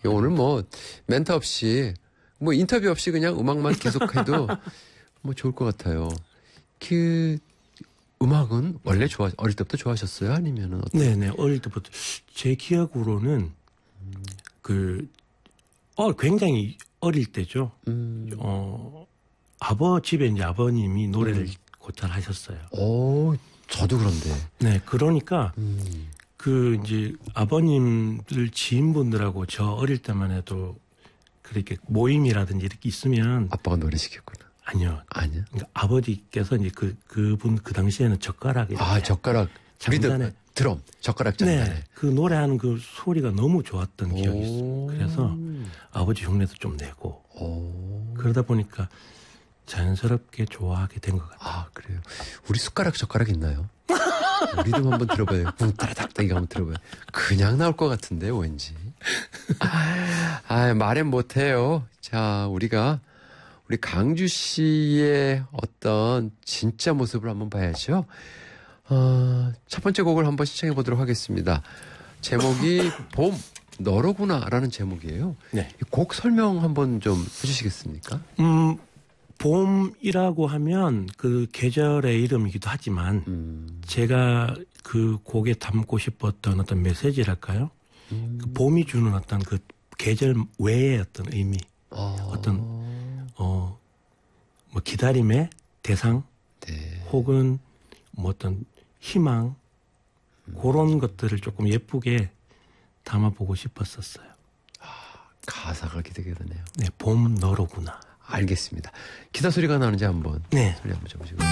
오늘 뭐 멘트 없이 뭐 인터뷰 없이 그냥 음악만 계속해도 뭐 좋을 것 같아요. 그 음악은 원래 어릴 때부터 좋아하셨어요? 아니면은 네네, 어릴 때부터. 제 기억으로는 굉장히 어릴 때죠. 집에 이제 아버님이 노래를 곧잘 하셨어요. 오, 저도 그런데. 네, 그러니까 이제 아버님들 지인분들하고 저 어릴 때만 해도 그렇게 모임이라든지 이렇게 있으면 아빠가 노래 시켰구나. 아니요. 그러니까 아버지께서 이제 그분 그 당시에는 젓가락이 젓가락 리듬 드럼 젓가락 장단에. 네, 그 노래하는 그 소리가 너무 좋았던 기억이 있어요. 그래서 아버지 흉내도 좀 내고 그러다 보니까 자연스럽게 좋아하게 된 것 같아요. 아, 그래요. 우리 젓가락 있나요? 리듬 한번 들어봐요. 붕따라닥 이거 한번 들어봐요. 그냥 나올 것 같은데 왠지. 말은 못해요. 자, 우리 강주 씨의 어떤 진짜 모습을 한번 봐야죠. 첫 번째 곡을 한번 시청해 보도록 하겠습니다. 제목이 봄 너로구나라는 제목이에요. 네. 곡 설명 한번 좀 해주시겠습니까? 봄이라고 하면 그 계절의 이름이기도 하지만 제가 그 곡에 담고 싶었던 어떤 메시지랄까요? 그 봄이 주는 어떤 그 계절 외의 어떤 의미, 뭐 기다림의 대상, 네. 혹은 뭐 어떤 희망, 그런 것들을 조금 예쁘게 담아보고 싶었었어요. 가사가 기대가 되네요. 네, 봄 너로구나. 알겠습니다. 기타 소리가 나는지 한번 소리 한번 줘보시고.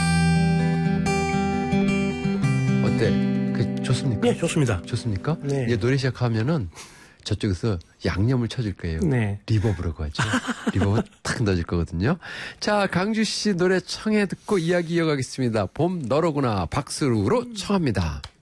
어때? 좋습니까? 네, 좋습니다. 좋습니까? 네. 이제 노래 시작하면은 저쪽에서 양념을 쳐줄 거예요. 네. 리버브라고 하죠. 리버브 탁 넣어줄 거거든요. 자, 강주 씨 노래 청해 듣고 이야기 이어가겠습니다. 봄 너로구나 박수로 청합니다.